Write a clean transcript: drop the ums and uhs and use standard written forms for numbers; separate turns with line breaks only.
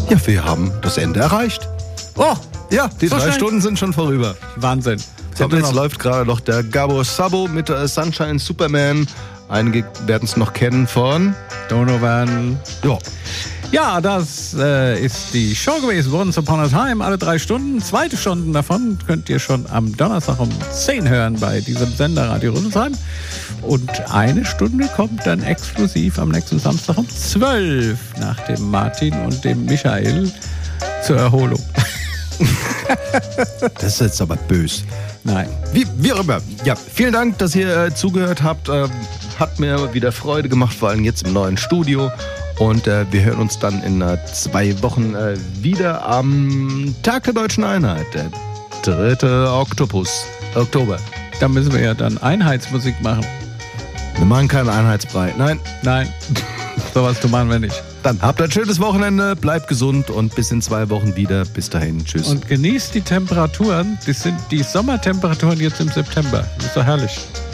Ja, wir haben das Ende erreicht.
Oh,
ja, die
so
3
schnell.
Stunden sind schon vorüber.
Wahnsinn.
Und jetzt läuft gerade noch der Gabo Sabo mit Sunshine Superman. Einige werden es noch kennen von
Donovan.
Ja.
Ja, das ist die Show gewesen. Once Upon a Time, alle 3 Stunden. 2 Stunden davon könnt ihr schon am Donnerstag um 10 hören bei diesem Sender Radio Rüsselsheim. Und 1 Stunde kommt dann exklusiv am nächsten Samstag um 12 nach dem Martin und dem Michael zur Erholung.
Das ist jetzt aber böse.
Nein.
Wie auch immer. Ja, vielen Dank, dass ihr zugehört habt. Hat mir wieder Freude gemacht, vor allem jetzt im neuen Studio. Und wir hören uns dann in 2 Wochen wieder am Tag der Deutschen Einheit, der 3. Oktober.
Da müssen wir ja dann Einheitsmusik machen.
Wir machen keinen Einheitsbrei. Nein.
Sowas machen wir nicht.
Dann habt ein schönes Wochenende, bleibt gesund und bis in 2 Wochen wieder. Bis dahin, tschüss.
Und genießt die Temperaturen. Das sind die Sommertemperaturen jetzt im September. Das ist doch herrlich.